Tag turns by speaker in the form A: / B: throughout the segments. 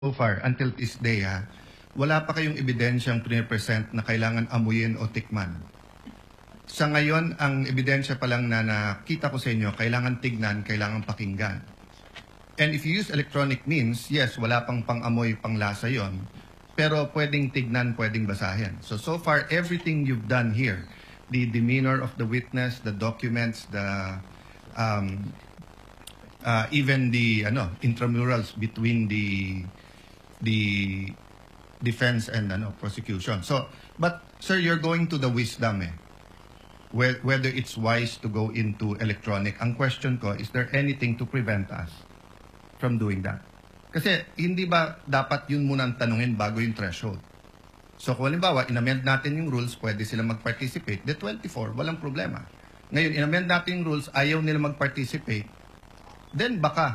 A: So far, until this day, wala pa kayong ebidensyang present na kailangan amuyin o tikman. Sa ngayon, ang ebidensya pa lang na nakita ko sa inyo, kailangan tignan, kailangan pakinggan. And if you use electronic means, yes, wala pang pang-amoy, pang-lasa yon, pero pwedeng tignan, pwedeng basahin. So far, everything you've done here, the demeanor of the witness, the documents, the even the intramurals between the defense and prosecution. So, but sir, you're going to the wisdom whether it's wise to go into electronic. Ang question ko, is there anything to prevent us from doing that? Kasi hindi ba dapat yun muna ang tanungin bago yung threshold? So kung halimbawa, inamend natin yung rules, pwede sila mag-participate. The 24, walang problema. Ngayon, inamend natin yung rules, ayaw nila mag-participate, then baka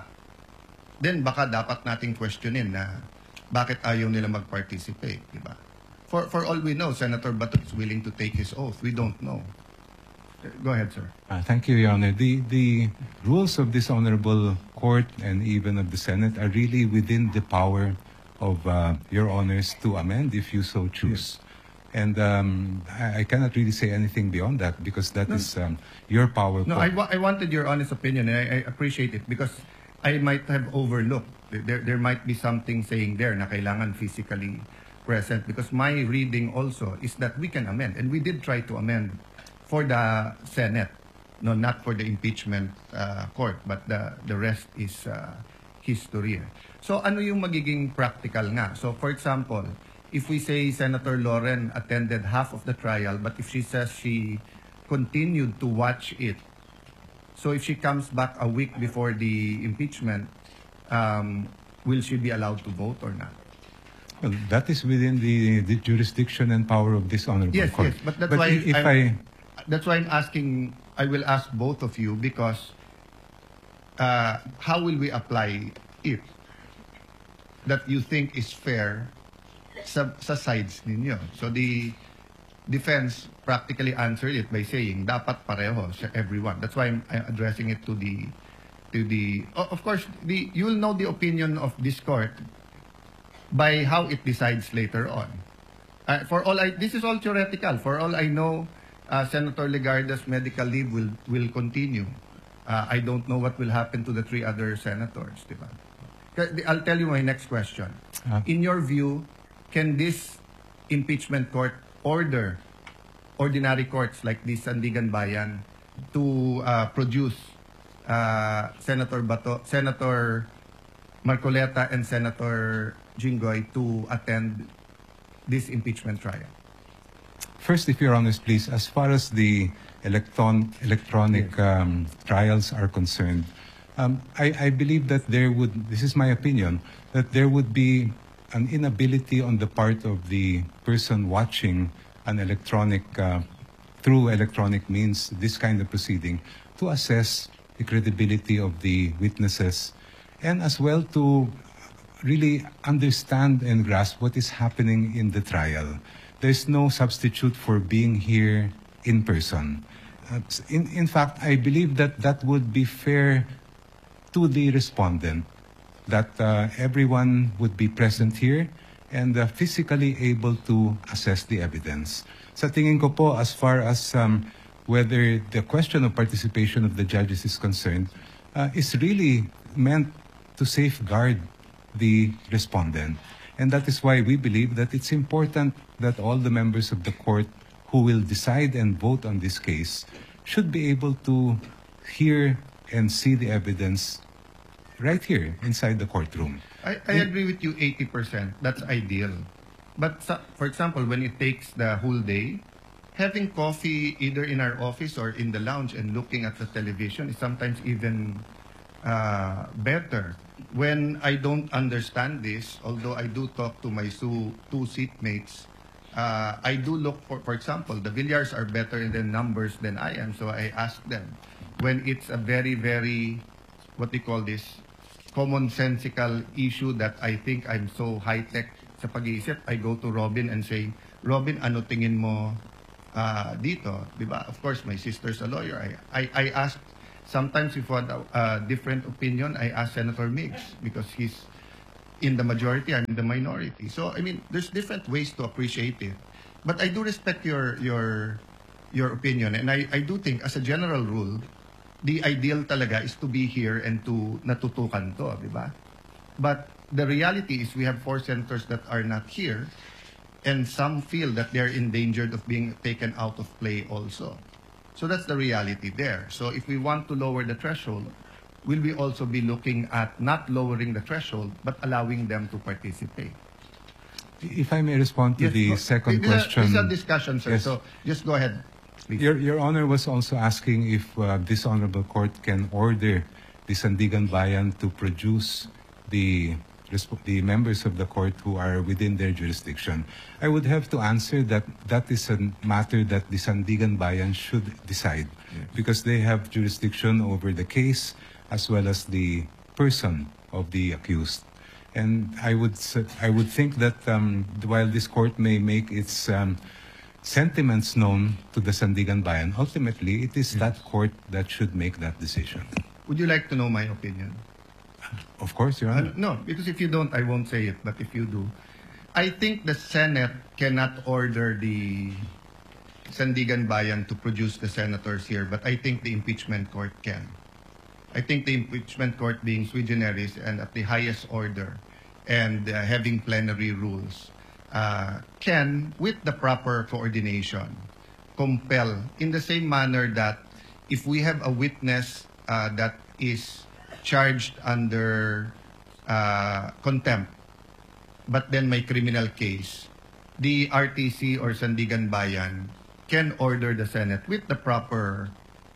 A: dapat nating questionin na bakit ayaw nila mag-participate, di ba? For all we know, Senator Bato is willing to take his oath. We don't know. Go ahead, sir.
B: Thank you, Your Honor. The rules of this honorable court and even of the Senate are really within the power of Your Honors to amend if you so choose. Yes. And I cannot really say anything beyond that because that is your power.
A: No, I wanted your honest opinion, and I appreciate it because I might have overlooked. There might be something saying there na kailangan physically present because my reading also is that we can amend, and we did try to amend for the Senate, no, not for the impeachment court, but the rest is history. So ano yung magiging practical nga? So for example, if we say Senator Loren attended half of the trial, but if she says she continued to watch it, so if she comes back a week before the impeachment, will she be allowed to vote or not?
B: Well, that is within the jurisdiction and power of this honorable court.
A: Yes, but that's why I'm asking. I will ask both of you because how will we apply it that you think is fair sa sides ninyo? So the defense practically answered it by saying dapat pareho sa everyone. That's why I'm addressing it to the of course you'll know the opinion of this court by how it decides later on. This is all theoretical. For all I know, Senator Legarda's medical leave will continue. I don't know what will happen to the 3 other senators, diba? I'll tell you my next question. In your view, can this impeachment court order ordinary courts like the Sandigan Bayan to produce Senator Bato, Senator Marcoleta, and Senator Jinggoy to attend this impeachment trial?
B: First, if Your Honors, please, as far as the electronic trials are concerned, I believe that this is my opinion, that there would be an inability on the part of the person watching an through electronic means, this kind of proceeding, to assess the credibility of the witnesses and as well to really understand and grasp what is happening in the trial. There's no substitute for being here in person. In fact, I believe that would be fair to the respondent, that everyone would be present here and physically able to assess the evidence. Sa tingin ko po, as far as whether the question of participation of the judges is concerned, is really meant to safeguard the respondent. And that is why we believe that it's important that all the members of the court who will decide and vote on this case should be able to hear and see the evidence right here inside the courtroom.
A: I agree with you 80%. That's ideal. But for example, when it takes the whole day, having coffee either in our office or in the lounge and looking at the television is sometimes even better. When I don't understand this, although I do talk to my 2 seatmates, I do look for example, the Villars are better in the numbers than I am, so I ask them. When it's a very, very, what do you call this, commonsensical issue that I think I'm so high-tech sa pag-iisip, I go to Robin and say, Robin, ano tingin mo dito? Diba? Of course, my sister's a lawyer. I ask, sometimes if I want a different opinion, I ask Senator Miggs because he's in the majority, I'm in the minority. So, I mean, there's different ways to appreciate it. But I do respect your opinion. And I do think, as a general rule, the ideal talaga is to be here and to natutukan to, di ba? But the reality is we have 4 senators that are not here, and some feel that they're endangered of being taken out of play also. So that's the reality there. So if we want to lower the threshold, will we also be looking at not lowering the threshold, but allowing them to participate?
B: If I may respond to the second
A: This
B: question.
A: is a discussion, sir.
B: Yes.
A: So just go ahead, please.
B: Your Honor was also asking if this honorable court can order the Sandigan Bayan to produce the members of the court who are within their jurisdiction. I would have to answer that that is a matter that the Sandigan Bayan should decide, because they have jurisdiction over the case as well as the person of the accused. And I would think that while this court may make its sentiments known to the Sandigan Bayan, ultimately it is that court that should make that decision.
A: Would you like to know my opinion?
B: Of course, Your Honor.
A: No, because if you don't, I won't say it. But if you do, I think the Senate cannot order the Sandigan Bayan to produce the senators here, but I think the impeachment court can. I think the impeachment court, being sui generis and at the highest order and having plenary rules, can, with the proper coordination, compel in the same manner that if we have a witness that is charged under contempt, but then may criminal case, the RTC or Sandigan Bayan can order the Senate with the proper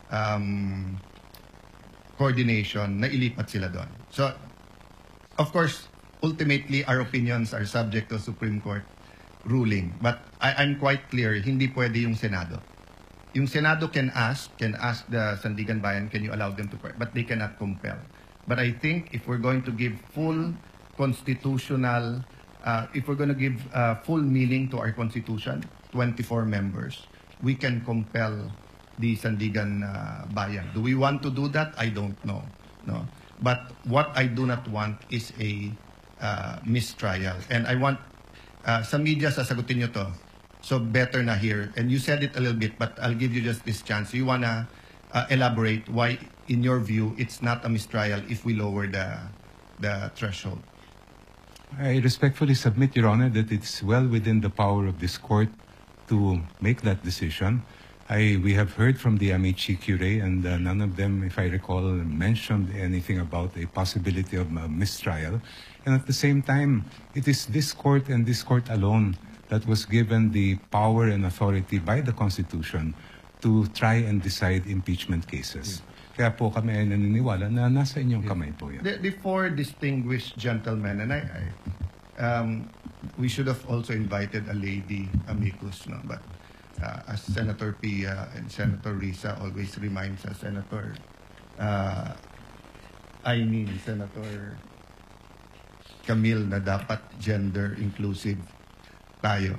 A: coordination na ilipat sila doon. So, of course, ultimately, our opinions are subject to Supreme Court ruling. But I'm quite clear, hindi pwede yung Senado. Yung Senado can ask the Sandigan Bayan, can you allow them to, but they cannot compel. But I think if we're going to give full constitutional, if we're going to give full meaning to our Constitution, 24 members, we can compel the Sandigan Bayan. Do we want to do that? I don't know. No. But what I do not want is a mistrial. And I want, sa media, sasagutin nyo to. So better na here. And you said it a little bit, but I'll give you just this chance. You want to elaborate why, in your view, it's not a mistrial if we lower the threshold?
B: I respectfully submit, Your Honor, that it's well within the power of this court to make that decision. We have heard from the Amici Curie, and none of them, if I recall, mentioned anything about a possibility of a mistrial. And at the same time, it is this court and this court alone that was given the power and authority by the Constitution to try and decide impeachment cases. Kaya po kami ay naniniwala na nasa inyong kamay po yan.
A: The 4 distinguished gentlemen, and we should have also invited a lady amicus, no? But as Senator Pia and Senator Risa always reminds us, Senator Senator Camille, na dapat gender inclusive tayo.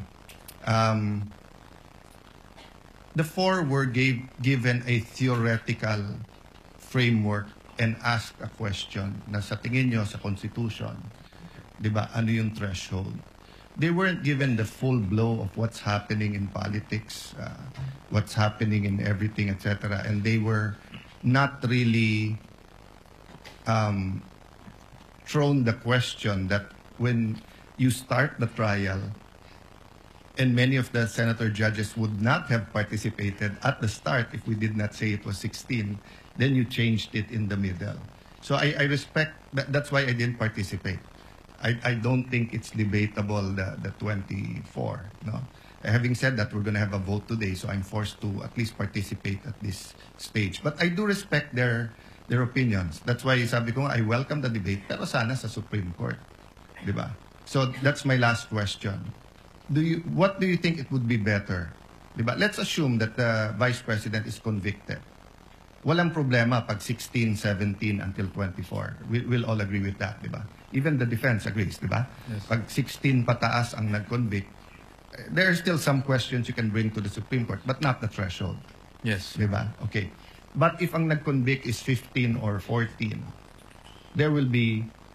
A: The 4 were given a theoretical framework and asked a question na sa tingin nyo sa Constitution, di ba, ano yung threshold? They weren't given the full blow of what's happening in politics, what's happening in everything, etc. And they were not really thrown the question that when you start the trial, and many of the senator judges would not have participated at the start if we did not say it was 16, then you changed it in the middle. So I respect that. That's why I didn't participate. I don't think it's debatable, the 24. No. Having said that, we're going to have a vote today, so I'm forced to at least participate at this stage. But I do respect their opinions. That's why sabi ko, I welcome the debate, pero sana sa Supreme Court. Diba? So that's my last question. What do you think it would be better? Diba? Let's assume that the Vice President is convicted. Walang problema pag 16, 17 until 24. We'll all agree with that, diba? Even the defense agrees, diba? Yes. Pag 16 pataas ang nag-convict, there are still some questions you can bring to the Supreme Court, but not the threshold.
C: Yes.
A: Diba? Okay. But if ang nag-convict is 15 or 14, there will be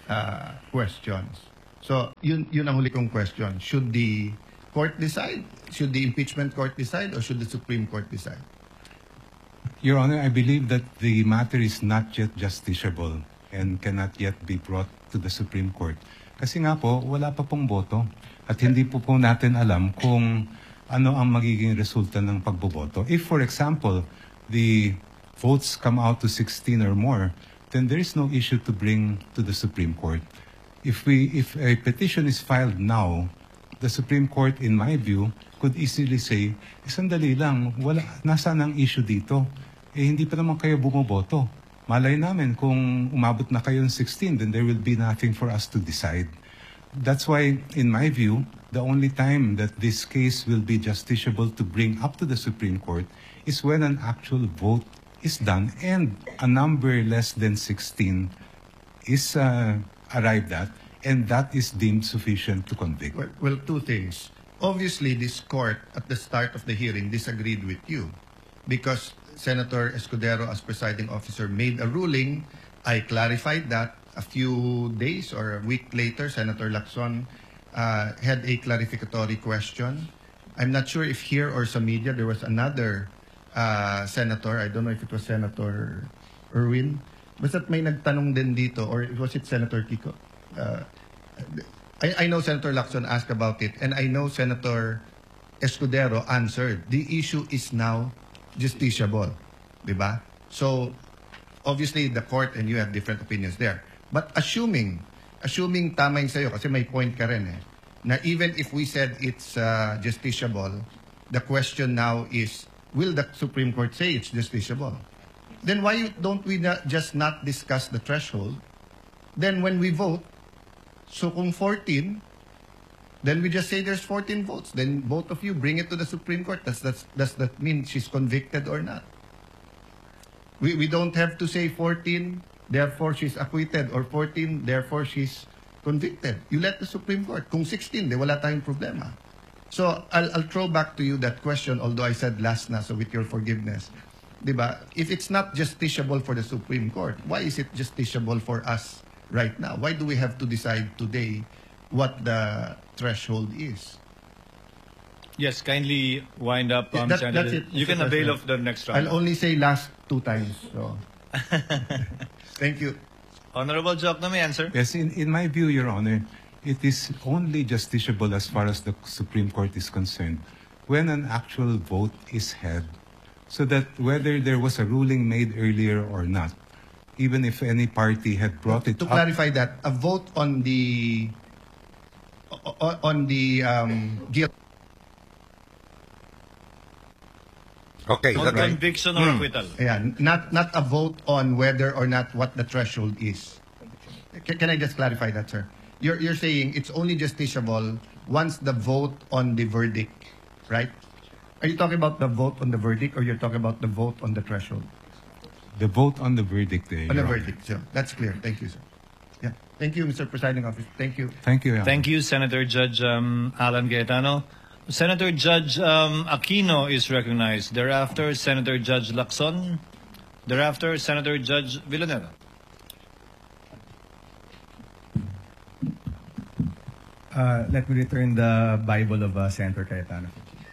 A: questions. So, yun ang huli kong question. Should the court decide? Should the impeachment court decide? Or should the Supreme Court decide?
B: Your Honor, I believe that the matter is not yet justiciable and cannot yet be brought to the Supreme Court. Kasi nga po, wala pa pong boto. At hindi po natin alam kung ano ang magiging resulta ng pagboboto. If, for example, the votes come out to 16 or more, then there is no issue to bring to the Supreme Court. If a petition is filed now, the Supreme Court, in my view, could easily say, sandali lang, nasaan ang issue dito? Hindi pa naman kayo bumoboto. Malay namin kung umabot na kayo ng 16, then there will be nothing for us to decide. That's why, in my view, the only time that this case will be justiciable to bring up to the Supreme Court is when an actual vote is done and a number less than 16 is arrived at, and that is deemed sufficient to convict.
A: Well, two things. Obviously, this court, at the start of the hearing, disagreed with you because Senator Escudero, as presiding officer, made a ruling. I clarified that. A few days or a week later, Senator Lacson had a clarificatory question. I'm not sure if here or sa media there was another senator. I don't know if it was Senator Erwin. Basta't may nagtanong din dito, or was it Senator Kiko? I know Senator Lacson asked about it, and I know Senator Escudero answered. The issue is now justiciable, diba? So, obviously, the court and you have different opinions there. But assuming tama yung sa'yo, kasi may point ka rin na even if we said it's justiciable, the question now is, will the Supreme Court say it's justiciable? Then why don't we just not discuss the threshold? Then when we vote, so kung 14, then we just say there's 14 votes. Then both of you bring it to the Supreme Court. Does that mean she's convicted or not? We don't have to say 14, therefore she's acquitted, or 14, therefore she's convicted. You let the Supreme Court. Kung 16, de wala tayong problema. So I'll throw back to you that question, although I said last na, so with your forgiveness. Diba? If it's not justiciable for the Supreme Court, why is it justiciable for us right now? Why do we have to decide today what the threshold is?
C: Yes, kindly wind up,
A: That's
C: Senator.
A: it,
C: You
A: Mr.
C: can avail
A: President.
C: of the next round.
A: I'll only say last 2 times. So. Thank you.
C: Honorable Joc, may answer.
B: Yes, in my view, Your Honor, it is only justiciable as far as the Supreme Court is concerned when an actual vote is held, so that whether there was a ruling made earlier or not, even if any party had brought it
A: To
B: up.
A: clarify that, a vote on the guilt.
D: Okay,
C: On
D: that-
C: conviction or acquittal.
A: Yeah, not a vote on whether or not what the threshold is. Can I just clarify that, sir? You're saying it's only justiciable once the vote on the verdict, right? Are you talking about the vote on the verdict, or you're talking about the vote on the threshold?
B: The vote on the verdict.
A: On the
B: Your Honor.
A: verdict, so that's clear. Thank you, sir. Yeah, thank you, Mr. Presiding Officer. Thank you.
B: Thank you, Your Honor.
C: Thank you, Senator Judge Alan Cayetano. Senator Judge Aquino is recognized. Thereafter, Senator Judge Lacson. Thereafter, Senator Judge Villanueva.
E: Let me return the Bible of Senator Cayetano.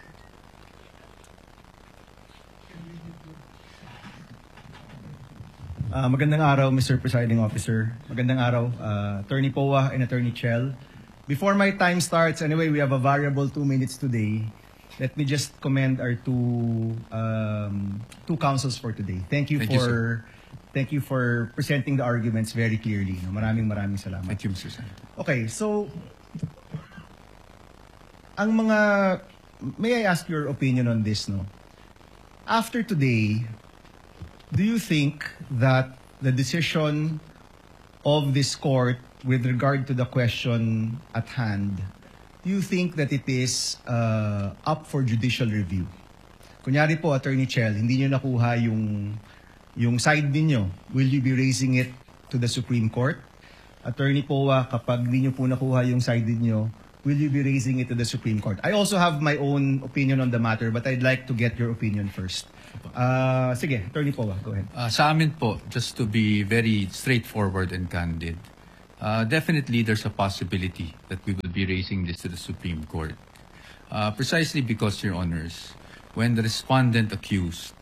E: Magandang araw, Mr. Presiding Officer. Magandang araw, Attorney Poa and Attorney Chell. Before my time starts, anyway, we have a variable 2 minutes today. Let me just commend our two counsels for today. Thank you for presenting the arguments very clearly. No? Maraming salamat.
D: Thank you, Mr. Senator.
E: Okay, so may I ask your opinion on this, no? After today, do you think that the decision of this court with regard to the question at hand, do you think that it is up for judicial review? Kunyari po, Attorney Chell, hindi nyo nakuha yung side ninyo. Will you be raising it to the Supreme Court? Attorney Poa, kapag hindi nyo po nakuha yung side ninyo, will you be raising it to the Supreme Court? I also have my own opinion on the matter, but I'd like to get your opinion first. Sige, Attorney Poa, go ahead.
F: Sa amin po, just to be very straightforward and candid, definitely there's a possibility that we will be raising this to the Supreme Court. Precisely because, Your Honors, when the respondent accused,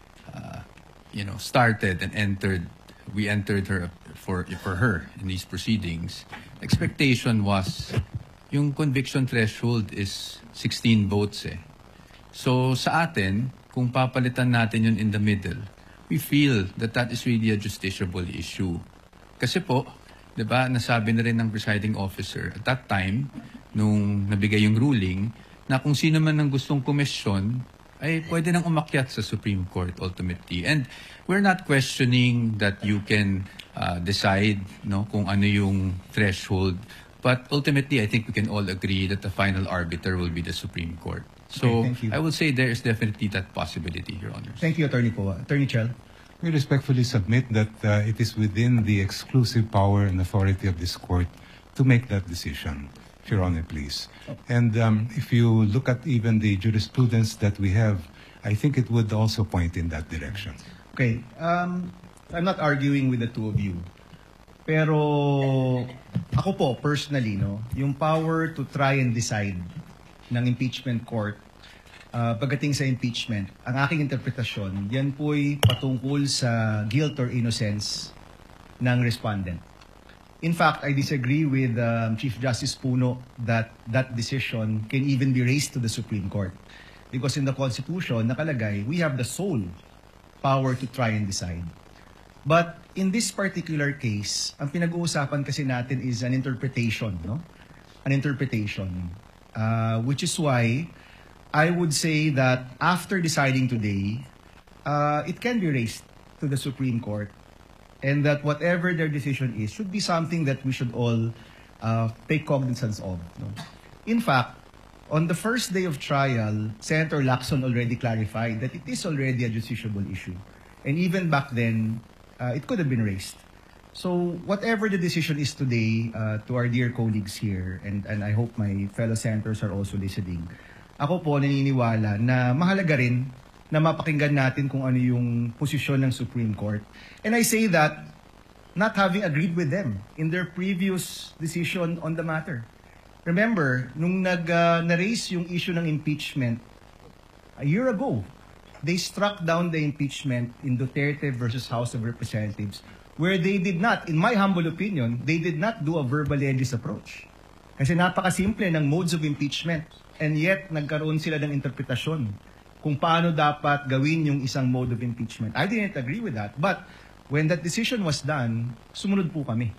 F: started and we entered her for her in these proceedings, expectation was yung conviction threshold is 16 votes eh. So sa atin, kung papalitan natin yun in the middle, we feel that that is really a justiciable issue. Kasi po, di ba, nasabi na rin ng presiding officer at that time, nung nabigay yung ruling, na kung sino man ang gustong komisyon, ay pwede nang umakyat sa Supreme Court ultimately. And we're not questioning that you can decide kung ano yung threshold. But ultimately, I think we can all agree that the final arbiter will be the Supreme Court. So
E: Okay, thank you.
F: I would say there is definitely that possibility, Your Honors.
E: Thank you, Attorney Poa. Attorney Chel.
B: We respectfully submit that it is within the exclusive power and authority of this court to make that decision. If Your Honor, please. And if you look at even the jurisprudence that we have, I think it would also point in that direction.
E: Okay. I'm not arguing with the two of you. Pero ako po, personally, yung power to try and decide ng impeachment court pagdating sa impeachment, ang aking interpretasyon, yan po'y patungkol sa guilt or innocence ng respondent. In fact, I disagree with Chief Justice Puno that that decision can even be raised to the Supreme Court. Because in the Constitution, nakalagay, we have the sole power to try and decide. But in this particular case, ang pinag-uusapan kasi natin is an interpretation, An interpretation. Which is why I would say that after deciding today, it can be raised to the Supreme Court, and that whatever their decision is should be something that we should all take cognizance of. In fact, on the first day of trial, Senator Lacson already clarified that it is already a justiciable issue. And even back then, it could have been raised. So whatever the decision is today, to our dear colleagues here, and I hope my fellow senators are also listening, ako po naniniwala na mahalaga rin na mapakinggan natin kung ano yung posisyon ng Supreme Court. And I say that not having agreed with them in their previous decision on the matter. Remember, nung na-raise yung issue ng impeachment a year ago, they struck down the impeachment in Duterte versus House of Representatives, where they did not, in my humble opinion, they did not do a verbal legis approach. Kasi napakasimple ng modes of impeachment, and yet nagkaroon sila ng interpretasyon kung paano dapat gawin yung isang mode of impeachment. I didn't agree with that, but when that decision was done, sumunod po kami.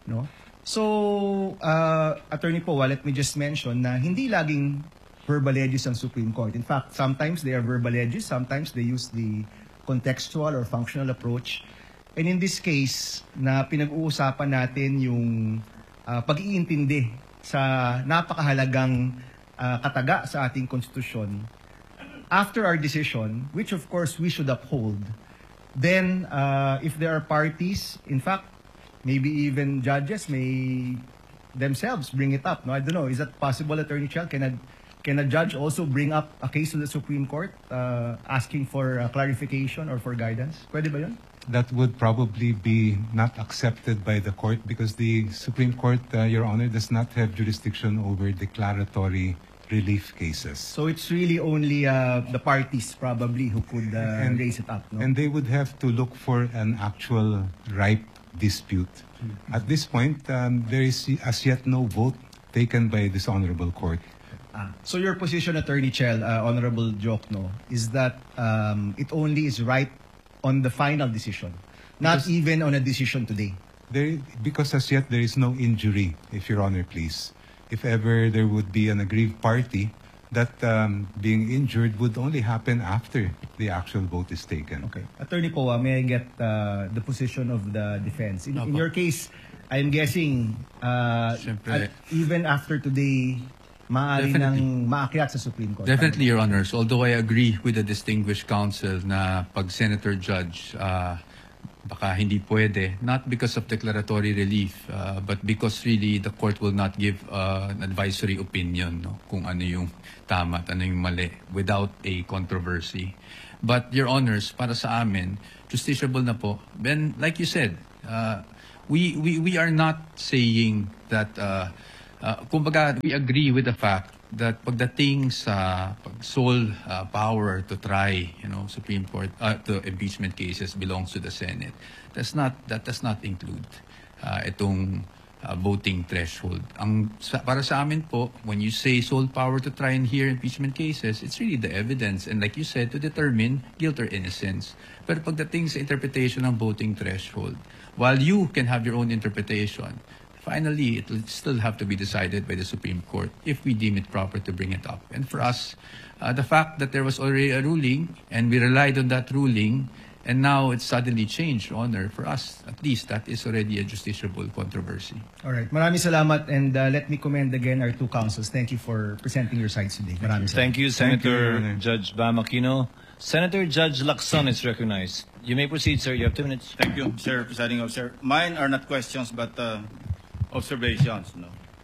E: So, Attorney Poa, let me just mention na hindi laging verbal legis ang Supreme Court. In fact, sometimes they are verbal legis, sometimes they use the contextual or functional approach. And in this case, na pinag-uusapan natin yung pag-iintindi sa napakahalagang kataga sa ating konstitusyon, after our decision, which of course we should uphold, then if there are parties, in fact, maybe even judges may themselves bring it up. I don't know, is that possible, Attorney Chel? Can a judge also bring up a case to the Supreme Court asking for clarification or for guidance? Pwede ba yun?
B: That would probably be not accepted by the court because the Supreme Court, Your Honor, does not have jurisdiction over declaratory relief cases.
E: So it's really only the parties probably who could raise it up, no?
B: And they would have to look for an actual ripe dispute. At this point, there is as yet no vote taken by this honorable court.
E: So your position, Attorney Chel, Honorable Jokno, is that it only is ripe on the final decision, not even on a decision today.
B: Because as yet there is no injury, if Your Honor please. If ever there would be an aggrieved party, that being injured would only happen after the actual vote is taken.
E: Okay. Attorney Poa, may I get the position of the defense? In your case, I'm guessing even after today, maaari nang maakyat sa Supreme Court.
F: Definitely, Your Honors. Although I agree with the distinguished counsel na pag Senator Judge, baka hindi pwede, not because of declaratory relief, but because really the court will not give an advisory opinion kung ano yung tama at ano yung mali without a controversy. But, Your Honors, para sa amin, justiciable na po. Then, like you said, we are not saying that, kumbaga, we agree with the fact that pagdating sa sole power to try, Supreme Court, to impeachment cases belongs to the Senate. That does not include itong voting threshold. Para sa amin po, when you say sole power to try and hear impeachment cases, it's really the evidence and, like you said, to determine guilt or innocence. Pero pagdating sa interpretation ng voting threshold, while you can have your own interpretation, finally, it will still have to be decided by the Supreme Court if we deem it proper to bring it up. And for us, the fact that there was already a ruling and we relied on that ruling and now it's suddenly changed, Your Honor, for us, at least, that is already a justiciable controversy.
E: All right. Maraming salamat, and let me commend again our two counsels. Thank you for presenting your sides today. Maraming salamat.
C: Thank you,
B: Thank you,
C: Senator
B: Your Honor.
C: Judge Bam Aquino. Senator Judge Lacson is recognized. You may proceed, sir. You have 2 minutes.
G: Thank you, Sir Presiding Officer. Mine are not questions but observations.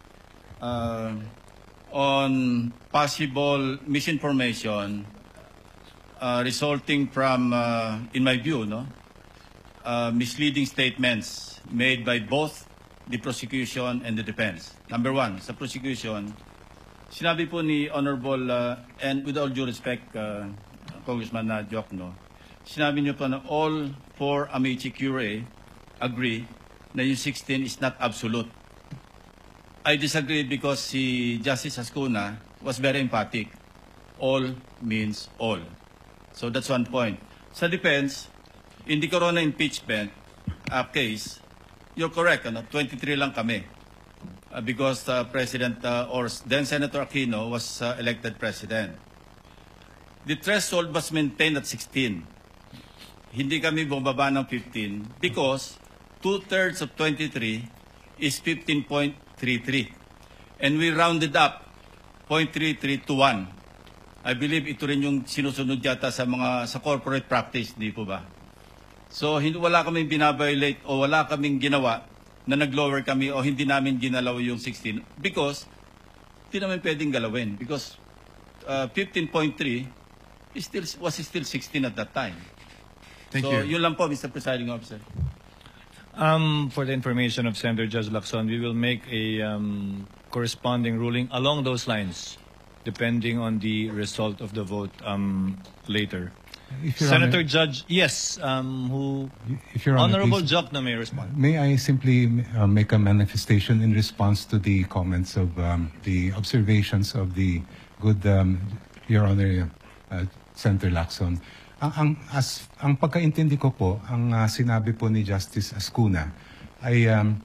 G: On possible misinformation resulting from, in my view, misleading statements made by both the prosecution and the defense. Number one, sa prosecution, sinabi po ni Honorable, and with all due respect, Congressman Jokno, sinabi niyo po na all four amici curiae agree na yung 16 is not absolute. I disagree because si Justice Ascuna was very emphatic. All means all. So that's one point. Sa defense, in the Corona impeachment case, you're correct, 23 lang kami. Because President or then Senator Aquino was elected president. The threshold was maintained at 16. Hindi kami bumaba ng 15 because 2/3 of 23 is 15.33. And we rounded up 0.33 to 1. I believe ito rin yung sinusunod yata sa corporate practice, di po ba? So wala kaming binabiolate o wala kaming ginawa na nag-lower kami o hindi namin ginalaw yung 16 because hindi namin pwedeng galawin because 15.3 was still 16 at that time.
F: Thank
G: So
F: you.
G: yun lang po, Mr. Presiding Officer.
C: For the information of Senator Judge Lacson, we will make a corresponding ruling along those lines, depending on the result of the vote later.
B: If Your
C: Senator
B: Honor,
C: Judge, yes,
B: if Your Honor,
C: Honorable
B: please,
C: Jokno may respond.
B: may I simply make a manifestation in response to the comments of the observations of the good Your Honor Senator Lacson. Ang pagkaintindi ko po, ang sinabi po ni Justice Ascuna ay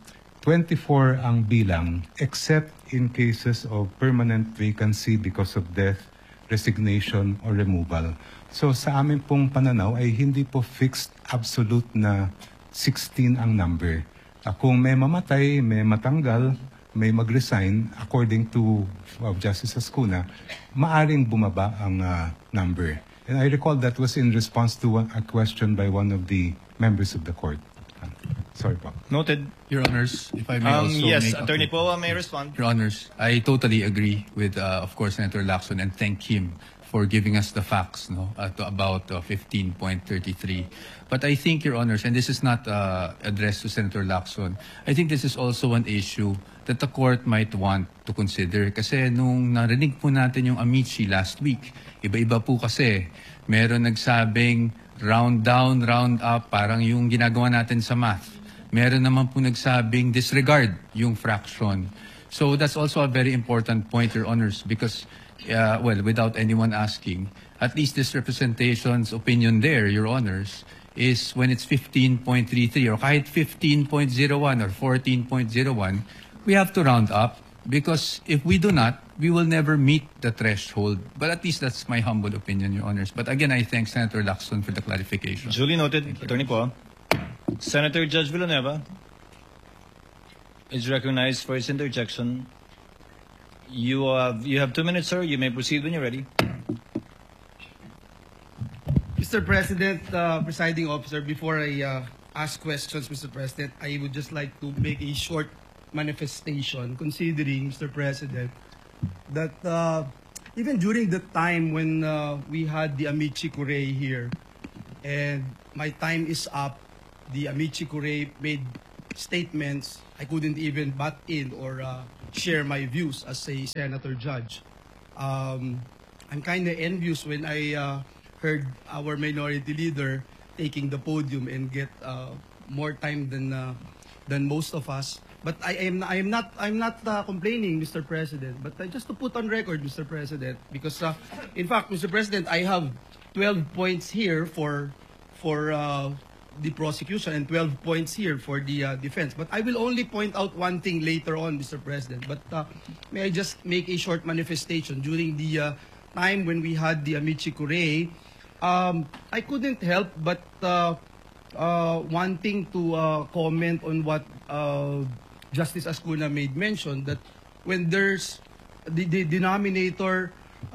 B: 24 ang bilang except in cases of permanent vacancy because of death, resignation, or removal. So sa amin pong pananaw ay hindi po fixed absolute na 16 ang number. Kung may mamatay, may matanggal, may mag-resign, according to Justice Ascuna, maaring bumaba ang number. And I recall that was in response to a question by one of the members of the court. Sorry po.
C: Noted.
F: Your Honors, if I may also
C: Yes,
F: make a
C: Attorney
F: point.
C: Poa may respond.
F: Your Honors, I totally agree with, of course, Senator Lacson and thank him for giving us the facts about 15.33. But I think, Your Honors, and this is not addressed to Senator Lacson, I think this is also an issue that the court might want to consider. Kasi nung narinig po natin yung amici last week, iba-iba po kasi. Meron nagsabing round down, round up, parang yung ginagawa natin sa math. Meron naman po nagsabing disregard yung fraction. So that's also a very important point, Your Honors, because, without anyone asking, at least this representation's opinion there, Your Honors, is when it's 15.33 or kahit 15.01 or 14.01, we have to round up because if we do not, we will never meet the threshold. But at least that's my humble opinion, Your Honors. But again, I thank Senator Lacson for the clarification.
C: Duly noted, Attorney Poa. Senator Judge Villanueva is recognized for his interjection. You have 2 minutes, sir. You may proceed when you're ready.
H: Mr. President, Presiding Officer, before I ask questions, Mr. President, I would just like to make a short manifestation, considering, Mr. President, that even during the time when we had the amici curiae here, and my time is up, the amici curiae made statements, I couldn't even butt in or share my views as a senator judge. I'm kind of envious when I heard our minority leader taking the podium and get more time than most of us. But I'm not complaining, Mr. President. But just to put on record, Mr. President, because in fact, Mr. President, I have 12 points here for the prosecution and 12 points here for the defense. But I will only point out one thing later on, Mr. President. But may I just make a short manifestation? During the time when we had the Amici Curiae, I couldn't help but wanting to comment on what Justice Ascuna made mention, that when there's the denominator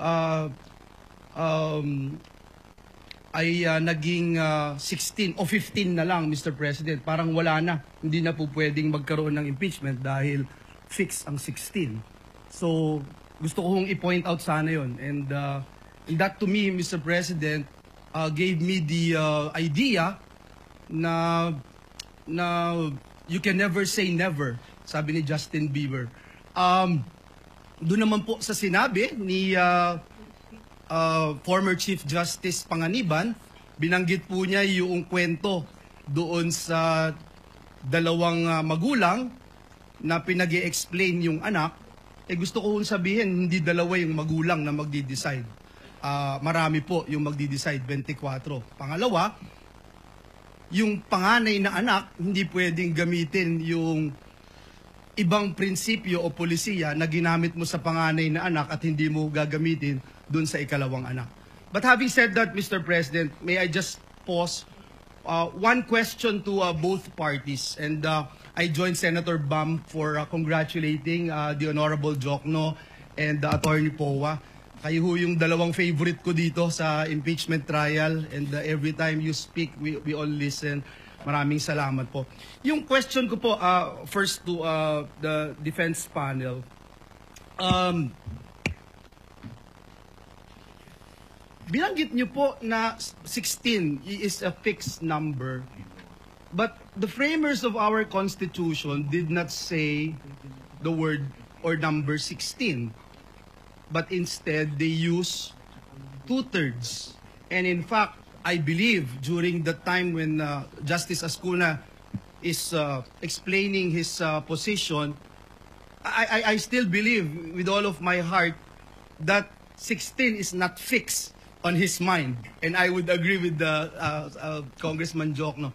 H: ay naging 16 o 15 na lang, Mr. President. Parang wala na. Hindi na po pwedeng magkaroon ng impeachment dahil fix ang 16. So, gusto ko hong i-point out sana yon. And that to me, Mr. President, gave me the idea na you can never say never, sabi ni Justin Bieber. Doon naman po sa sinabi ni former Chief Justice Panganiban, binanggit po niya yung kwento doon sa dalawang magulang na pinag-i-explain yung anak. Gusto ko sabihin, hindi dalawa yung magulang na magdi-decide. Marami po yung magdi-decide, 24. Pangalawa, yung panganay na anak, hindi pwedeng gamitin yung ibang prinsipyo o polisiya na ginamit mo sa panganay na anak at hindi mo gagamitin dun sa ikalawang anak. But having said that, Mr. President, may I just pause one question to both parties. And I joined Senator Bam for congratulating the Honorable Jokno and Attorney Powa. Kayo ho yung dalawang favorite ko dito sa impeachment trial, and every time you speak, we all listen. Maraming salamat po. Yung question ko po, first to the defense panel. Binanggit niyo po na 16 is a fixed number. But the framers of our Constitution did not say the word or number 16. But instead, they use 2/3. And in fact, I believe during the time when Justice Ascuna is explaining his position, I still believe with all of my heart that 16 is not fixed on his mind. And I would agree with Congressman Jokno.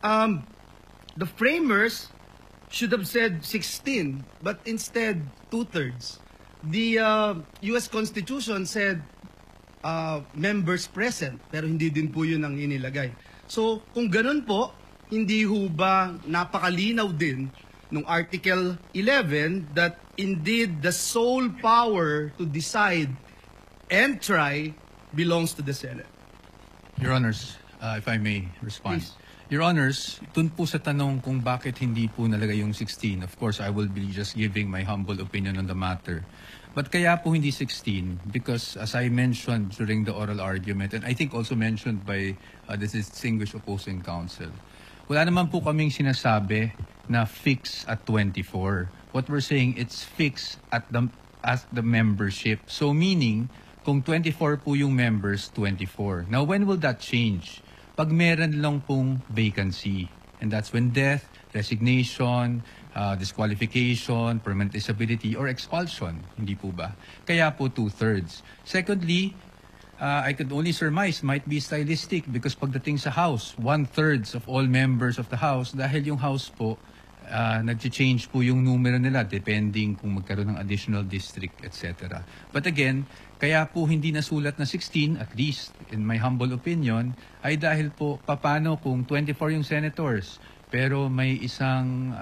H: The framers should have said 16, but instead 2/3. The U.S. Constitution said members present, pero hindi din po yun ang inilagay. So, kung ganun po, hindi ho ba napakalinaw din nung Article 11 that indeed the sole power to decide and try belongs to the Senate?
F: Your Honors, if I may respond.
H: Please.
F: Your Honors, dun po sa tanong kung bakit hindi po nalagay yung 16, of course, I will be just giving my humble opinion on the matter. But kaya po hindi 16, because as I mentioned during the oral argument, and I think also mentioned by the distinguished opposing counsel, wala naman po kaming sinasabi na fix at 24. What we're saying, it's fixed at the membership. So meaning, kung 24 po yung members, 24. Now, when will that change? Pag meron lang pong vacancy. And that's when death, resignation, disqualification, permanent disability, or expulsion. Hindi po ba? Kaya po 2/3. Secondly, I could only surmise, might be stylistic because pagdating sa House, 1/3 of all members of the House, dahil yung House po, nag-change po yung numero nila depending kung magkaroon ng additional district, etc. But again, kaya po hindi nasulat na 16, at least in my humble opinion, ay dahil po paano kung 24 yung senators, pero may isang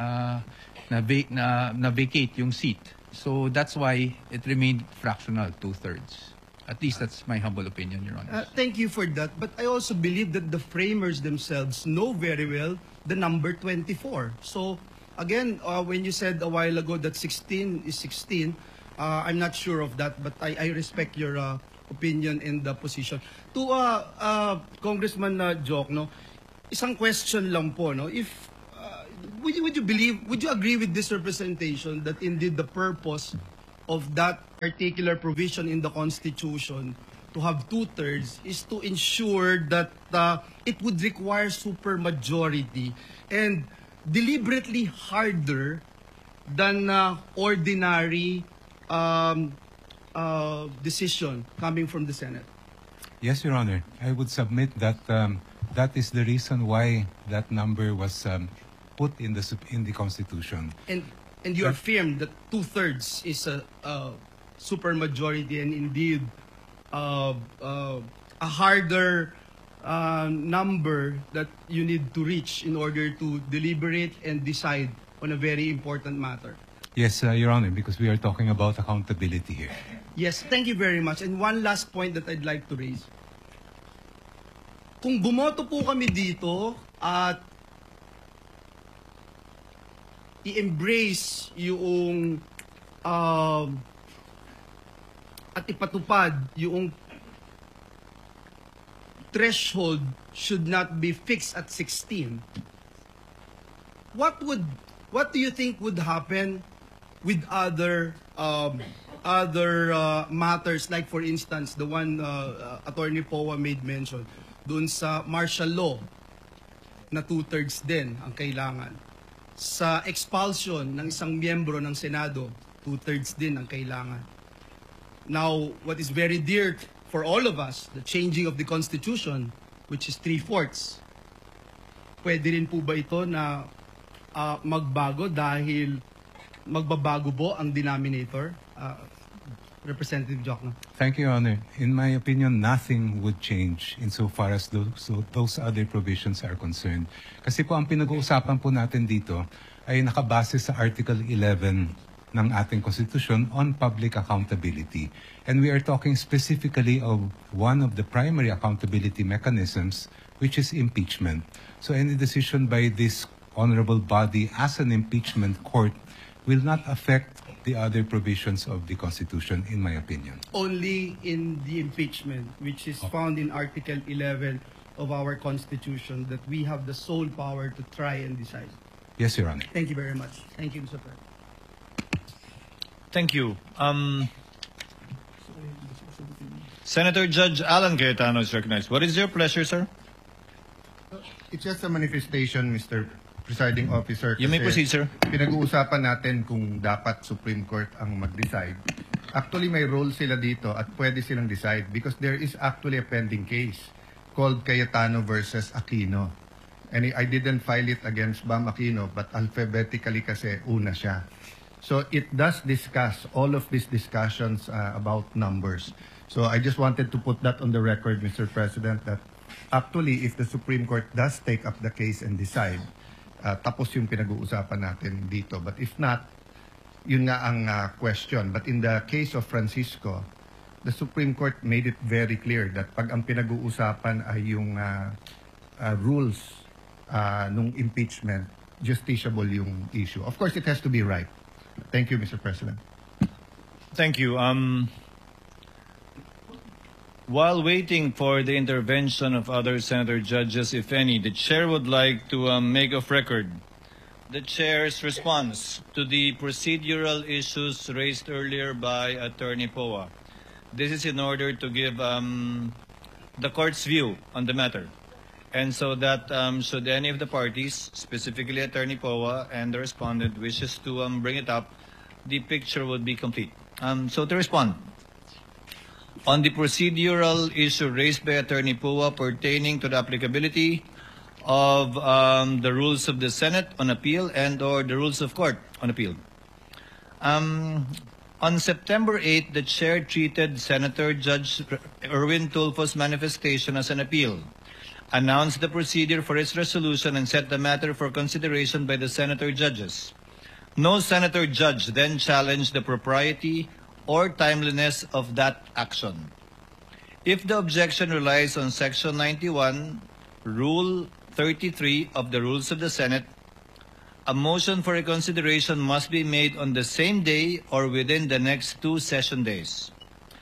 F: na-vacate yung seat. So that's why it remained fractional, 2/3. At least that's my humble opinion, Your Honor.
H: Thank you for that. But I also believe that the framers themselves know very well the number 24. So again, when you said a while ago that 16 is 16, I'm not sure of that, but I respect your opinion and the position. To Congressman Jokno, isang question lang po, no? If would you agree with this representation that indeed the purpose of that particular provision in the Constitution to have 2/3 is to ensure that it would require supermajority and deliberately harder than ordinary decision coming from the Senate?
B: Yes, Your Honor. I would submit that that is the reason why that number was put in the Constitution.
H: And you affirm that 2/3 is a supermajority and indeed a harder number that you need to reach in order to deliberate and decide on a very important matter.
B: Yes, Your Honor, because we are talking about accountability here.
H: Yes, thank you very much. And one last point that I'd like to raise. Kung bumoto po kami dito at i-embrace yung at ipatupad yung threshold should not be fixed at 16. What do you think would happen with other matters, like for instance the one Attorney Poa made mention doon sa martial law na 2/3 din ang kailangan, sa expulsion ng isang miyembro ng Senado 2/3 din ang kailangan. Now, what is very dear for all of us, the changing of the Constitution, which is 3/4. Pwede rin po ba ito na magbago dahil magbabago po ang denominator? Representative Jokno.
B: Thank you, Your Honor. In my opinion, nothing would change insofar as those other provisions are concerned. Kasi po ang pinag-uusapan po natin dito ay nakabase sa Article 11 ng ating Constitution on public accountability. And we are talking specifically of one of the primary accountability mechanisms, which is impeachment. So any decision by this honorable body as an impeachment court will not affect the other provisions of the Constitution, in my opinion.
H: Only in the impeachment, which is found in Article 11 of our Constitution, that we have the sole power to try and decide.
B: Yes, Your Honor.
H: Thank you very much. Thank you, Mr. President.
C: Thank you. Senator Judge Alan Cayetano is recognized. What is your pleasure, sir?
A: It's just a manifestation, Mr. Presiding Officer.
C: You may
A: kasi
C: proceed, sir.
A: Pinag-uusapan natin kung dapat Supreme Court ang mag-decide. Actually, may role sila dito at pwede silang decide because there is actually a pending case called Cayetano versus Aquino. And I didn't file it against Bam Aquino, but alphabetically kasi una siya. So it does discuss all of these discussions about numbers. So I just wanted to put that on the record, Mr. President, that actually if the Supreme Court does take up the case and decide, tapos yung pinag-uusapan natin dito. But if not, yun nga ang question. But in the case of Francisco, the Supreme Court made it very clear that pag ang pinag-uusapan ay yung rules nung impeachment, justiciable yung issue. Of course, it has to be right. Thank you, Mr. President.
C: Thank you. While waiting for the intervention of other senator judges, if any, the chair would like to make of record the chair's response to the procedural issues raised earlier by Attorney Poa. This is in order to give the court's view on the matter. And so that should any of the parties, specifically Attorney Poa and the respondent, wishes to bring it up, the picture would be complete. So to respond, on the procedural issue raised by Attorney Poa pertaining to the applicability of the rules of the Senate on appeal and or the rules of court on appeal. On September 8, the chair treated Senator Judge Erwin Tulfo's manifestation as an appeal, announced the procedure for its resolution, and set the matter for consideration by the senator judges. No senator judge then challenged the propriety or timeliness of that action. If the objection relies on Section 91, Rule 33 of the Rules of the Senate, a motion for reconsideration must be made on the same day or within the next 2 session days.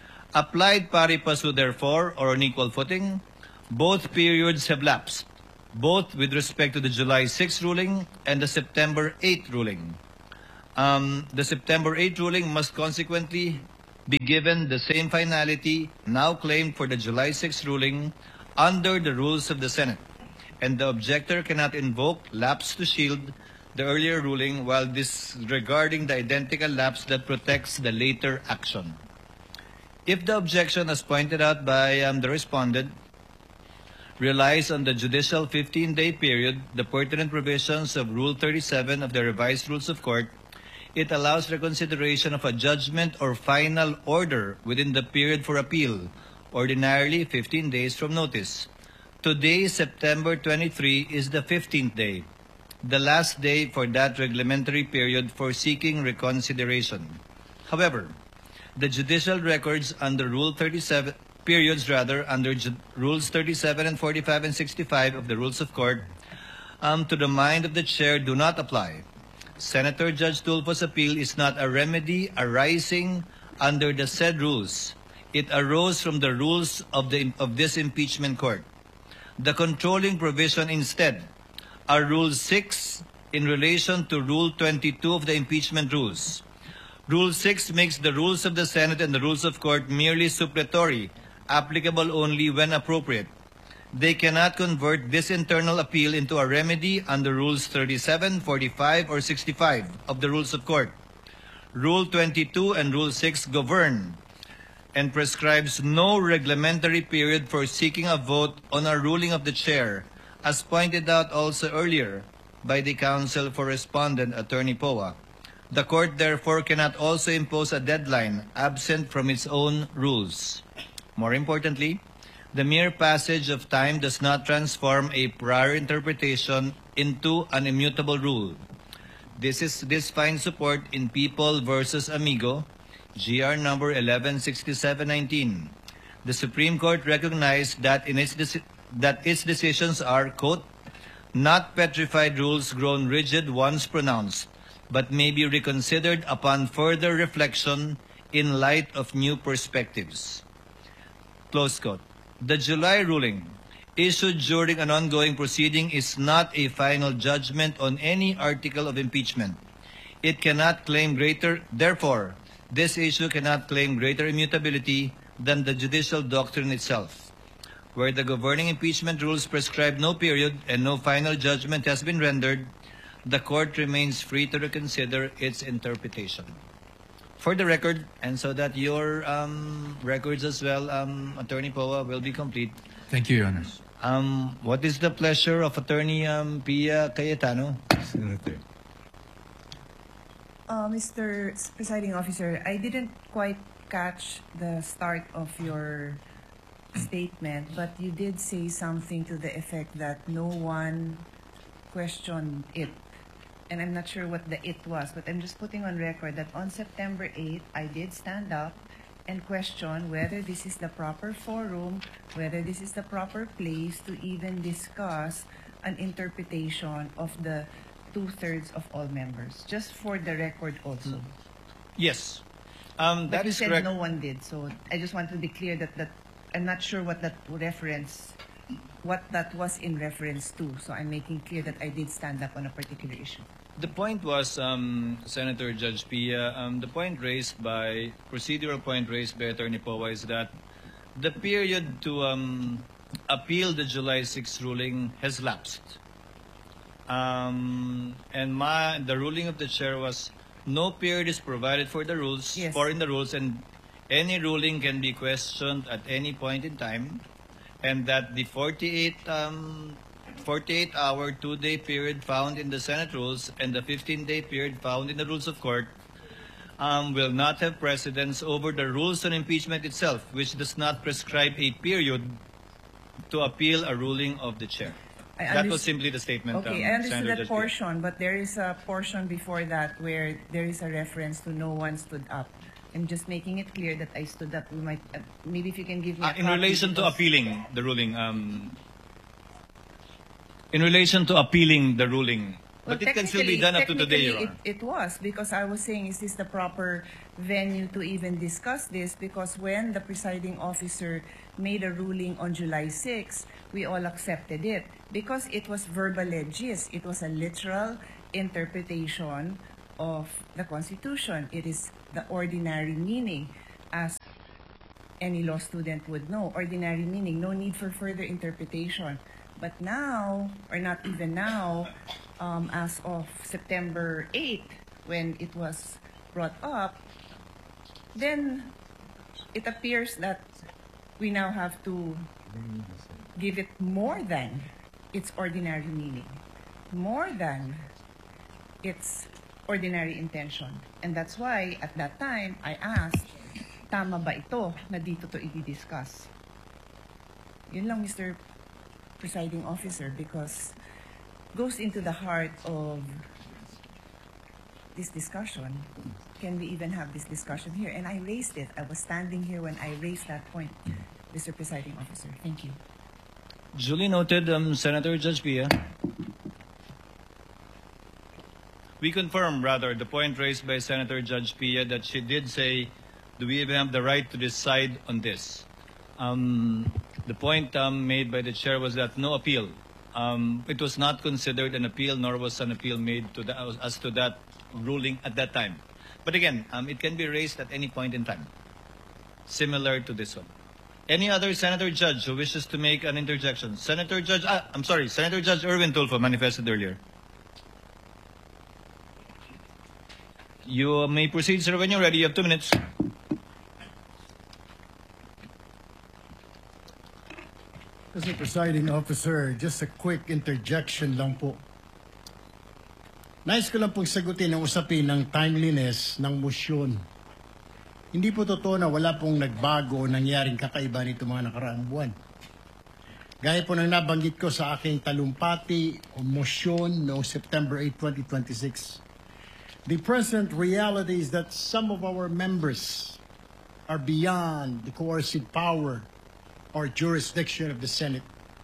C: Applied pari passu, therefore, or on equal footing, both periods have lapsed. both with respect to the July 6 ruling and the September 8 ruling. The September 8 ruling must consequently be given the same finality now claimed for the July 6 ruling under the rules of the Senate, and the objector cannot invoke lapse to shield the earlier ruling while disregarding the identical lapse that protects the later action. If the objection, as pointed out by the respondent, relies on the judicial 15-day period, the pertinent provisions of Rule 37 of the Revised Rules of Court, it allows reconsideration of a judgment or final order within the period for appeal, ordinarily 15 days from notice. Today, September 23, is the 15th day, the last day for that reglementary period for seeking reconsideration. However, the judicial records under Rule 37, under Rules 37 and 45 and 65 of the Rules of Court, to the mind of the chair do not apply. Senator Judge Tulfo's appeal is not a remedy arising under the said rules. It arose from the rules of this impeachment court. The controlling provision instead are Rule 6 in relation to Rule 22 of the impeachment rules. Rule 6 makes the rules of the Senate and the rules of court merely suppletory, applicable only when appropriate. They cannot convert this internal appeal into a remedy under Rules 37, 45, or 65 of the rules of court. Rule 22 and Rule 6 govern and prescribes no reglementary period for seeking a vote on a ruling of the chair, as pointed out also earlier by the counsel for respondent, Attorney Poa. The court therefore cannot also impose a deadline absent from its own rules. More importantly, the mere passage of time does not transform a prior interpretation into an immutable rule. This finds support in People versus Amigo, GR number 116719. The Supreme Court recognized that its decisions are, quote, not petrified rules grown rigid once pronounced, but may be reconsidered upon further reflection in light of new perspectives. Close quote. The July ruling, issued during an ongoing proceeding, is not a final judgment on any article of impeachment. It cannot claim therefore, this issue cannot claim greater immutability than the judicial doctrine itself. Where the governing impeachment rules prescribe no period and no final judgment has been rendered, the court remains free to reconsider its interpretation. For the record, and so that your records as well, Attorney Poa, will be complete.
F: Thank you, Your Honors.
C: What is the pleasure of Attorney Pia Cayetano?
B: Senator.
I: Mr. Presiding Officer, I didn't quite catch the start of your statement, but you did say something to the effect that no one questioned it. And I'm not sure what the it was, but I'm just putting on record that on September 8th, I did stand up and question whether this is the proper forum, whether this is the proper place to even discuss an interpretation of the 2/3 of all members. Just for the record also.
C: Yes.
I: But
C: That
I: you
C: is
I: said
C: correct.
I: no one did, so I just want to be clear that I'm not sure what that was in reference to. So I'm making clear that I did stand up on a particular issue.
C: The point was, Senator Judge Pia, the procedural point raised by Attorney Poa is that the period to appeal the July 6 ruling has lapsed. And the ruling of the chair was no period is provided for the rules,
I: Yes.
C: in the rules, and any ruling can be questioned at any point in time, and that the 48-hour 2-day period found in the Senate rules and the 15-day period found in the rules of court will not have precedence over the rules on impeachment itself, which does not prescribe a period to appeal a ruling of the chair. That was simply the statement.
I: Okay, I understood
C: Senator
I: that
C: Judge Pia.
I: portion, but there is a portion before that where there is a reference to no one stood up. I'm just making it clear that I stood up. We might, maybe if you can give me a
C: In
I: copy,
C: relation to
I: because-
C: appealing the ruling, in relation to appealing the ruling, But it can still be done up to today, Your Honor.
I: It was, because I was saying, is this the proper venue to even discuss this? Because when the presiding officer made a ruling on July 6, we all accepted it. Because it was verbal legis, it was a literal interpretation of the Constitution. It is the ordinary meaning, as any law student would know. Ordinary meaning, no need for further interpretation. But now, or not even now, as of September 8, when it was brought up, then it appears that we now have to give it more than its ordinary meaning, more than its ordinary intention. And that's why, at that time, I asked, tama ba ito na dito to i-discuss? Yun lang, Mr. Presiding Officer, because goes into the heart of this discussion. Can we even have this discussion here? And I raised it. I was standing here when I raised that point, Mr. Presiding Officer. Thank you.
C: Duly noted, Senator Judge Pia. We confirm, rather, the point raised by Senator Judge Pia that she did say, do we even have the right to decide on this? The point made by the chair was that no appeal. It was not considered an appeal, nor was an appeal made to as to that ruling at that time. But again, it can be raised at any point in time, similar to this one. Any other Senator Judge who wishes to make an interjection? Senator Judge Erwin Tulfo manifested earlier. You may proceed, sir, when you're ready. You have 2 minutes.
J: Mr. Presiding Officer, just a quick interjection lang po. Nais ko lang pong sagutin ang usapin ng timeliness ng motion. Hindi po totoo na wala pong nagbago o nangyaring kakaiba nito mga nakaraang buwan. Gaya po ng nabanggit ko sa aking talumpati o motion noong September 8, 2026. The present reality is that some of our members are beyond the coercive power or jurisdiction of the Senate.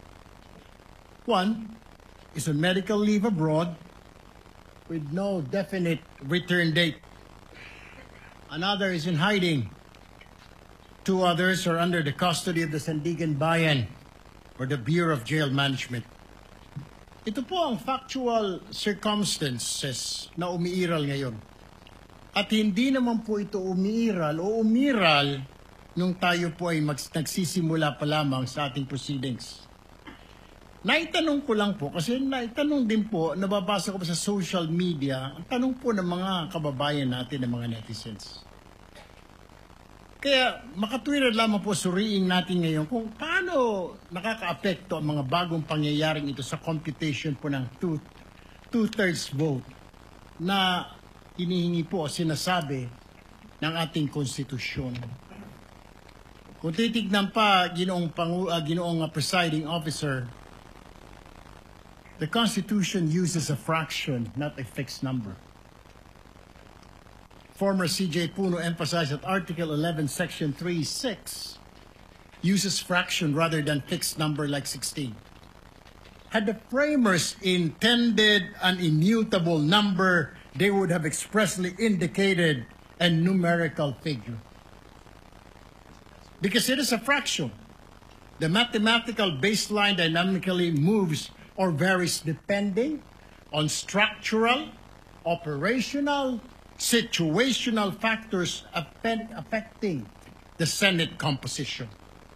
J: One is on medical leave abroad with no definite return date. Another is in hiding. 2 others are under the custody of the Sandigan Bayan or the Bureau of Jail Management. Ito po ang factual circumstances na umiiral ngayon. At hindi naman po ito umiiral nung tayo po ay nagsisimula pa lamang sa ating proceedings. Naitanong ko lang po, kasi naitanong din po, nababasa ko pa sa social media, ang tanong po ng mga kababayan natin, ng mga netizens. Kaya makatwiran lamang po suriin natin ngayon kung paano nakaka-apekto ang mga bagong pangyayaring ito sa computation po ng two-thirds vote na hinihingi po, sinasabi ng ating konstitusyon. Kung titignan pa, ginoong presiding officer, the Constitution uses a fraction, not a fixed number. Former CJ Puno emphasized that Article 11, Section 3(6) uses fraction rather than fixed number like 16. Had the framers intended an immutable number, they would have expressly indicated a numerical figure. Because it is a fraction. The mathematical baseline dynamically moves or varies depending on structural, operational, situational factors affecting the Senate composition.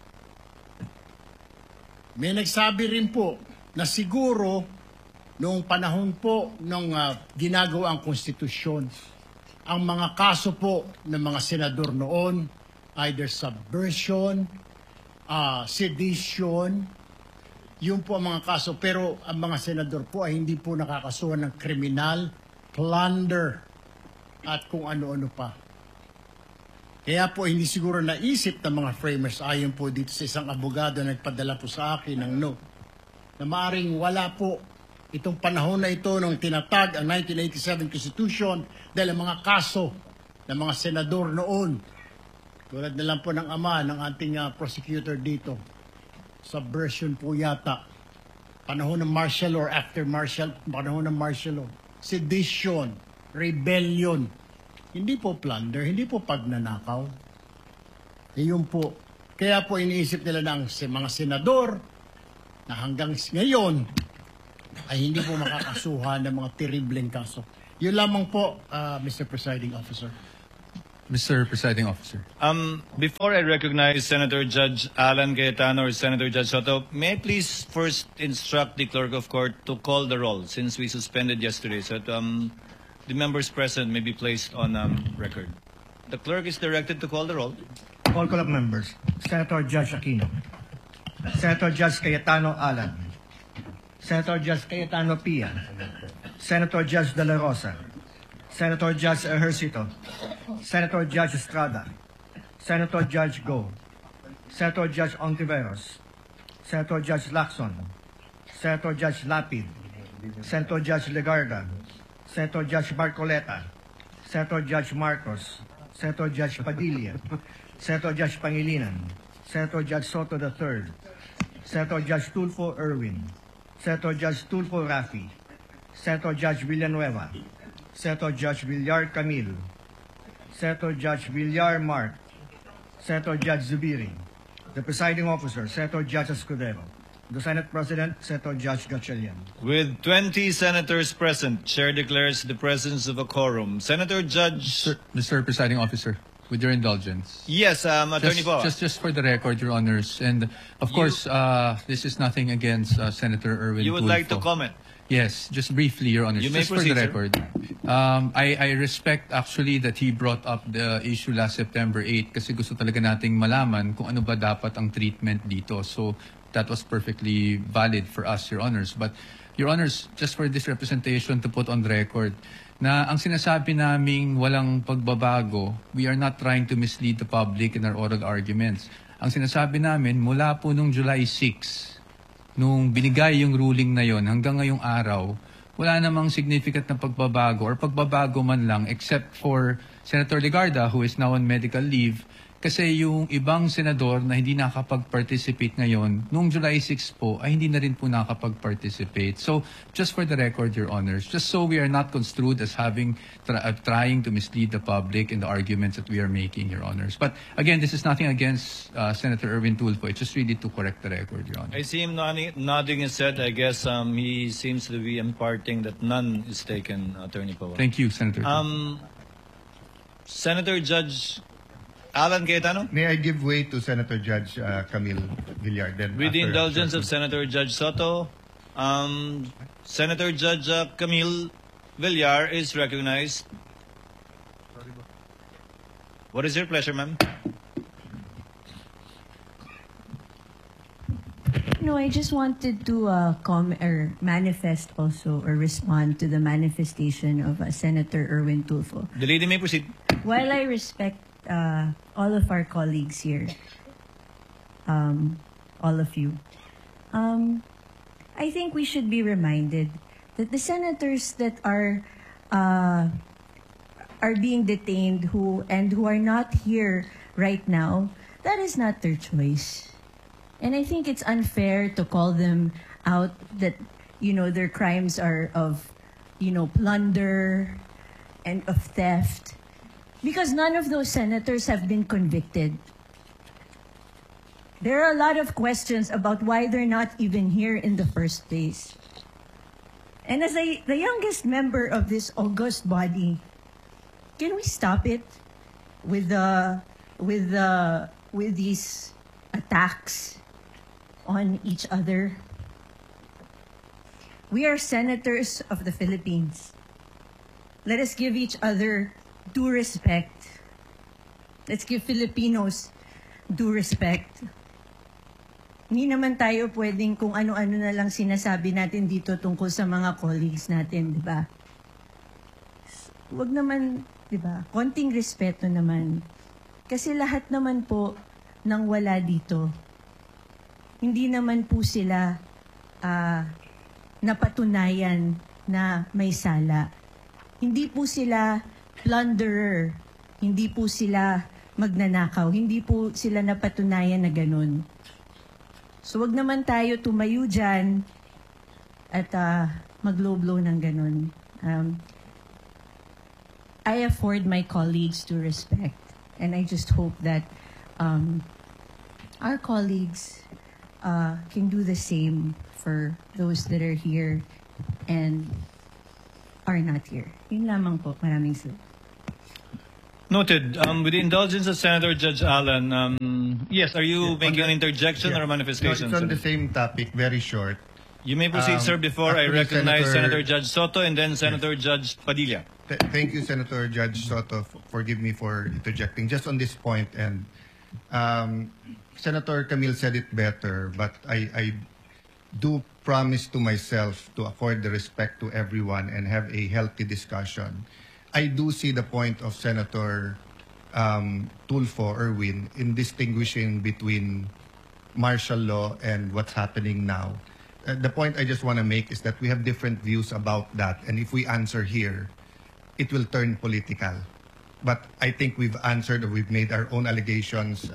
J: May nagsabi rin po na siguro noong panahon po ng ginagawa ang konstitusyon, ang mga kaso po ng mga senador noon, either subversion, sedition, yun po ang mga kaso. Pero ang mga senador po ay hindi po nakakasuhan ng kriminal, plunder, at kung ano-ano pa. Kaya po hindi siguro naisip ng mga framers, ayon po dito sa isang abogado na nagpadala po sa akin ng note, na maaring wala po itong panahon na ito nung tinatag ang 1987 Constitution dahil ang mga kaso ng mga senador noon, tulad na lang po ng ama ng ating prosecutor dito, subversion po yata panahon ng martial law or after panahon ng martial law. Sedition, rebellion. Hindi po plunder, hindi po pagnanakaw. Iyon po. Kaya po iniisip nila ng mga senador na hanggang ngayon ay hindi po makakasuhan ng mga terribleng kaso. Yun lamang po, Mr. Presiding Officer.
F: Mr. Presiding Officer.
C: Before I recognize Senator Judge Alan Cayetano or Senator Judge Soto, may I please first instruct the clerk of court to call the roll since we suspended yesterday, so that the members present may be placed on record. The clerk is directed to call the roll.
K: Call of members. Senator Judge Aquino. Senator Judge Cayetano Alan. Senator Judge Cayetano Pia. Senator Judge De La Rosa. Senator Judge Ejercito. Senator Judge Estrada. Senator Judge Go. Senator Judge Ontiveros. Senator Judge Lacson. Senator Judge Lapid. Senator Judge Legarda. Senator Judge Marcoleta. Senator Judge Marcos. Senator Judge Padilla. Senator Judge Pangilinan. Senator Judge Soto III. Senator Judge Tulfo Erwin. Senator Judge Tulfo Rafi. Senator Judge Villanueva. Senator Judge Villar Camille. Senator Judge Villar Mark. Senator Judge Zubiri. The presiding officer, Senator Judge Escudero. The Senate President, Senator Judge Gatchalian.
C: With 20 senators present, Chair declares the presence of a quorum. Senator Judge...
F: Mr. Presiding Officer, with your indulgence.
C: Yes, Attorney Po.
F: Just for the record, Your Honors, and of course, this is nothing against Senator Erwin
C: You would
F: Tulfo.
C: like to comment?
F: Yes, just briefly, Your Honors.
C: You may
F: just
C: proceed,
F: for the
C: sir.
F: record. I respect actually that he brought up the issue last September 8 kasi gusto talaga nating malaman kung ano ba dapat ang treatment dito. So that was perfectly valid for us, Your Honors. But Your Honors, just for this representation to put on the record, na ang sinasabi naming walang pagbabago, we are not trying to mislead the public in our oral arguments. Ang sinasabi namin, mula po nung July 6, nung binigay yung ruling na yon hanggang ngayong araw, wala namang significant na pagbabago or pagbabago man lang except for Senator Legarda who is now on medical leave kasi yung ibang senador na hindi nakapag-participate ngayon, nung July 6 po, ay hindi na rin po nakapag-participate. So, just for the record, Your Honors, just so we are not construed as having trying to mislead the public in the arguments that we are making, Your Honors. But again, this is nothing against Senator Erwin Tulfo. It's just really to correct the record, Your Honor.
C: I see him nodding his head. I guess he seems to be imparting that none is taken, Attorney Powell.
F: Thank you, Senator.
C: Senator Judge Alan Cayetano?
A: May I give way to Senator Judge Camille Villar? Then
C: With the
A: after-
C: indulgence of Senator Judge Soto, Senator Judge Camille Villar is recognized. What is your pleasure, ma'am?
L: No, I just wanted to manifest also or respond to the manifestation of Senator Erwin Tulfo.
C: The lady may proceed.
L: While I respect all of our colleagues here, all of you, I think we should be reminded that the senators that are being detained who are not here right now, that is not their choice. And I think it's unfair to call them out that, their crimes are of, plunder and of theft. Because none of those senators have been convicted. There are a lot of questions about why they're not even here in the first place. And as the youngest member of this august body, can we stop it with these attacks on each other? We are senators of the Philippines. Let us give each other due respect. Let's give Filipinos due respect. Hindi naman tayo pwedeng kung ano-ano na lang sinasabi natin dito tungkol sa mga colleagues natin, di ba? Huwag naman, di ba? Konting respeto naman. Kasi lahat naman po nang wala dito, hindi naman po sila napatunayan na may sala. Hindi po sila plunderer. Hindi po sila magnanakaw. Hindi po sila napatunayan na ganun. So wag naman tayo tumayo dyan at mag-blow ng ganun. I afford my colleagues to respect, and I just hope that our colleagues can do the same for those that are here and are not here. Yun lamang po. Maraming salamat.
C: Noted. With the indulgence of Senator Judge Allen, yes, are you making an interjection or a manifestation?
A: No, it's on the same topic, very short.
C: You may proceed, sir, before I
A: actually,
C: recognize Senator Judge Soto and then Senator Judge Padilla.
A: Thank you, Senator Judge Soto, forgive me for interjecting. Just on this point, and Senator Camille said it better, but I do promise to myself to afford the respect to everyone and have a healthy discussion. I do see the point of Senator Tulfo Erwin in distinguishing between martial law and what's happening now. The point I just want to make is that we have different views about that, and if we answer here, it will turn political. But I think we've answered, or we've made our own allegations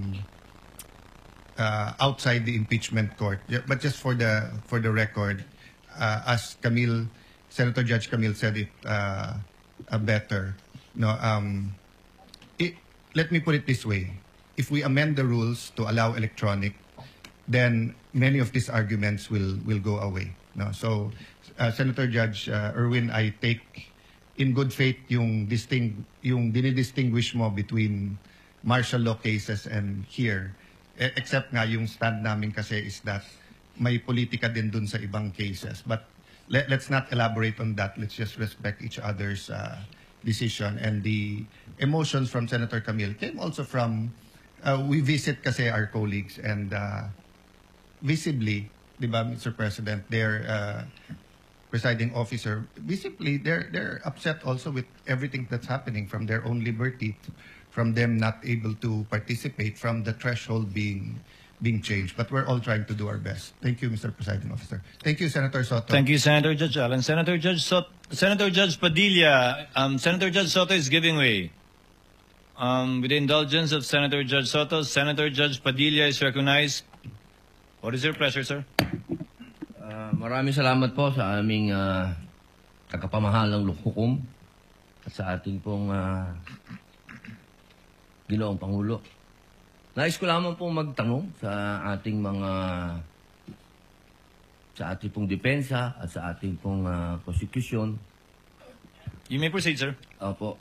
A: outside the impeachment court. But just for the record, as Senator Judge Camille said it better. No, let me put it this way: if we amend the rules to allow electronic, then many of these arguments will go away. No, so Senator Judge Erwin, I take in good faith yung dinidistinguish mo between martial law cases and here. Except nga yung stand namin kasi is that may politika din dun sa ibang cases. But let's not elaborate on that. Let's just respect each other's decision. And the emotions from Senator Camille came also from, we visit kasi our colleagues and visibly, di ba, Mr. President, their presiding officer, visibly, they're upset also with everything that's happening, from their own liberty, from them not able to participate, from the threshold being changed. But we're all trying to do our best. Thank you, Mr. Presiding Officer. Thank you, Senator Soto.
C: Thank you, Senator Judge Allen. Senator Judge Padilla, Senator Judge Soto is giving way. With the indulgence of Senator Judge Soto, Senator Judge Padilla is recognized. What is your pleasure, sir?
M: Maraming salamat po sa aming tagapamahalang hukom at sa ating pong Ginoong Pangulo. Nais ko lamang pong magtanong sa ating pong depensa at sa ating pong prosecution.
C: You may proceed, sir.
M: Opo.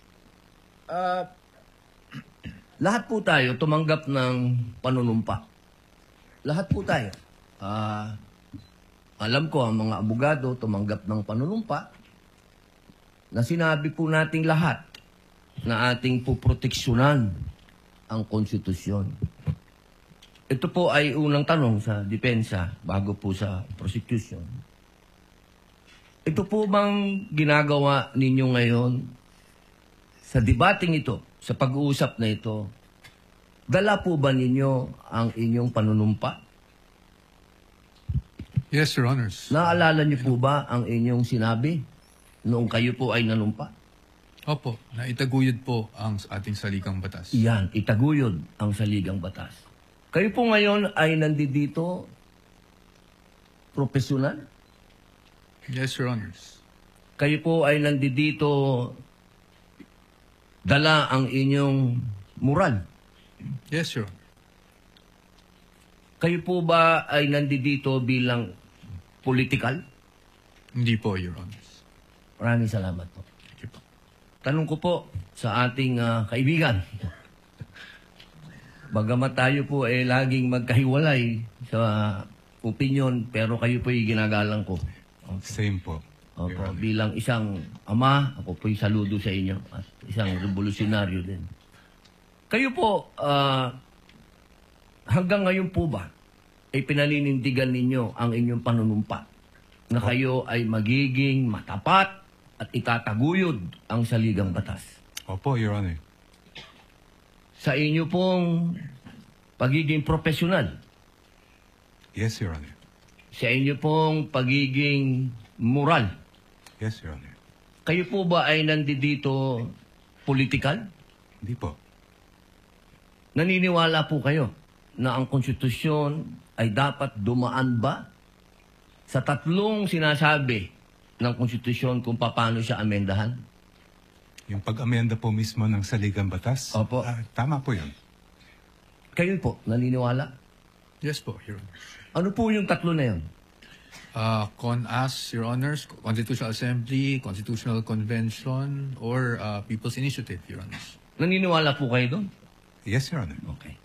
M: Lahat po tayo tumanggap ng panunumpa. Lahat po tayo. Alam ko, ang mga abogado tumanggap ng panunumpa na sinabi po nating lahat na ating puproteksyonan ang konstitusyon. Ito po ay unang tanong sa depensa bago po sa prosecution. Ito po bang ginagawa ninyo ngayon sa debating ito, sa pag-uusap na ito, dala po ba ninyo ang inyong panunumpa?
F: Yes, Your Honors.
M: Naalala niyo po ba ang inyong sinabi noong kayo po ay nanumpa?
F: Opo, naitaguyod po ang ating saligang batas.
M: Yan, itaguyod ang saligang batas. Kayo po ngayon ay nandito profesional?
F: Yes, Your Honors.
M: Kayo po ay nandito dala ang inyong moral?
F: Yes, Your Honor.
M: Kayo po ba ay nandito bilang political?
F: Hindi po, Your Honors.
M: Maraming salamat po. Tanong ko po sa ating kaibigan. Bagamat tayo po ay laging magkahiwalay sa opinion, pero kayo po ay ginagalang ko.
B: Okay. Same po.
M: Opo, bilang isang ama, ako po'y saludo sa inyo at isang revolusyonaryo din. Kayo po, hanggang ngayon po ba, ay pinaninindigan ninyo ang inyong panunumpa na kayo ay magiging matapat at itataguyod ang saligang batas?
B: Opo, Your Honor.
M: Sa inyo pong pagiging profesional?
B: Yes, Your Honor.
M: Sa inyo pong pagiging moral?
B: Yes, Your Honor.
M: Kayo po ba ay nandito political?
B: Hindi po.
M: Naniniwala po kayo na ang konstitusyon ay dapat dumaan ba sa tatlong sinasabi ng konstitusyon kung paano siya amendahan?
B: Yung pag-amenda po mismo ng saligang batas?
M: Opo.
B: Tama po yun.
M: Kayo po, naniniwala?
F: Yes po, Your Honor.
M: Ano po yung tatlo na yun?
F: CONAS, Your Honors, Constitutional Assembly, Constitutional Convention, or People's Initiative, Your Honors.
M: Naniniwala po kayo doon?
B: Yes, Your Honor.
M: Okay.